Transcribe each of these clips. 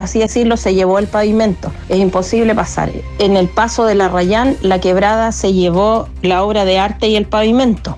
así decirlo, se llevó el pavimento. Es imposible pasar. En el paso de la Arrayán, la quebrada se llevó la obra de arte y el pavimento.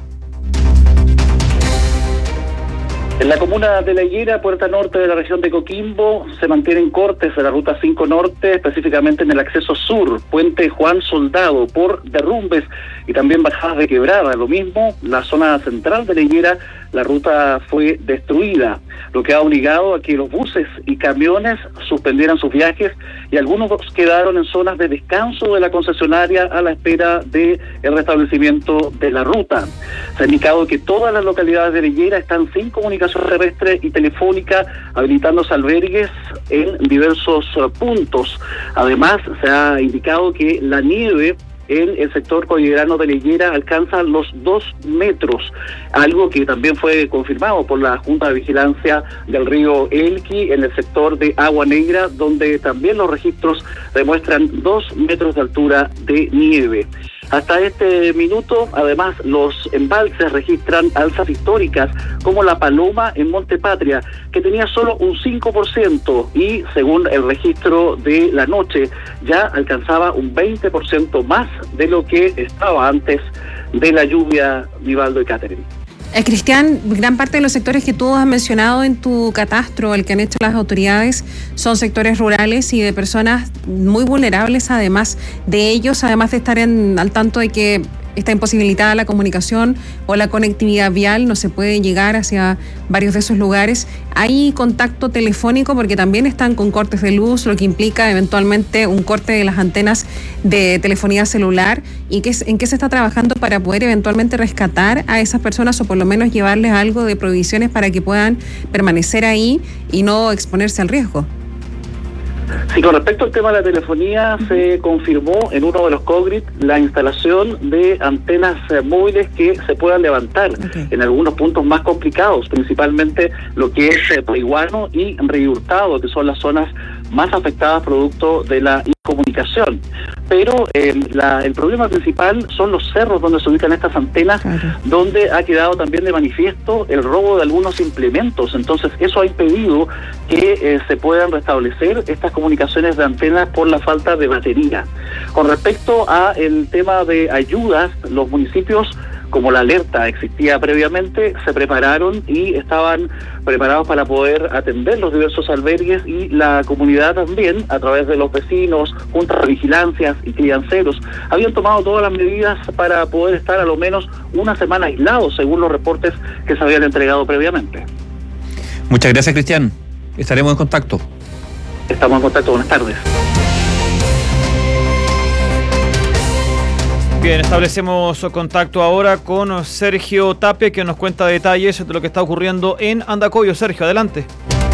En la comuna de La Higuera, puerta norte de la región de Coquimbo, se mantienen cortes de la ruta 5 norte, específicamente en el acceso sur, puente Juan Soldado, por derrumbes y también bajadas de quebrada. Lo mismo, la zona central de La Higuera, la ruta fue destruida, lo que ha obligado a que los buses y camiones suspendieran sus viajes y algunos quedaron en zonas de descanso de la concesionaria a la espera del restablecimiento de la ruta. Se ha indicado que todas las localidades de La Higuera están sin comunicación terrestre y telefónica, habilitándose albergues en diversos puntos. Además, se ha indicado que la nieve en el sector cordillerano de La Higuera alcanza los 2 metros, algo que también fue confirmado por la Junta de Vigilancia del río Elqui en el sector de Agua Negra, donde también los registros demuestran 2 metros de altura de nieve. Hasta este minuto, además, los embalses registran alzas históricas, como la Paloma en Monte Patria, que tenía solo un 5%, y según el registro de la noche, ya alcanzaba un 20% más de lo que estaba antes de la lluvia, Nivaldo y Catherine. Cristian, gran parte de los sectores que tú has mencionado en tu catastro, el que han hecho las autoridades, son sectores rurales y de personas muy vulnerables, además de ellos, además de estar al tanto de que está imposibilitada la comunicación o la conectividad vial, no se puede llegar hacia varios de esos lugares. ¿Hay contacto telefónico? Porque también están con cortes de luz, lo que implica eventualmente un corte de las antenas de telefonía celular. ¿Y en qué se está trabajando para poder eventualmente rescatar a esas personas o por lo menos llevarles algo de provisiones para que puedan permanecer ahí y no exponerse al riesgo? Sí, con respecto al tema de la telefonía, se confirmó en uno de los COGRIT la instalación de antenas móviles que se puedan levantar en algunos puntos más complicados, principalmente lo que es Paihuano y Río Hurtado, que son las zonas más afectadas producto de la incomunicación. Pero el problema principal son los cerros donde se ubican estas antenas, donde ha quedado también de manifiesto el robo de algunos implementos. Entonces eso ha impedido que se puedan restablecer estas comunicaciones de antenas por la falta de batería. Con respecto a el tema de ayudas, los municipios, como la alerta existía previamente, se prepararon y estaban preparados para poder atender los diversos albergues, y la comunidad también, a través de los vecinos, juntas de vigilancias y crianceros, habían tomado todas las medidas para poder estar a lo menos una semana aislados, según los reportes que se habían entregado previamente. Muchas gracias, Cristian. Estaremos en contacto. Estamos en contacto. Buenas tardes. Bien, establecemos contacto ahora con Sergio Tapia, que nos cuenta detalles de lo que está ocurriendo en Andacollo. Sergio, adelante.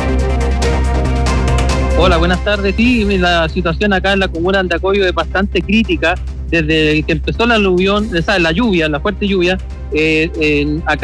Hola, buenas tardes. Sí, la situación acá en la comuna de Andacollo es bastante crítica. Desde que empezó la lluvia, la fuerte lluvia, acá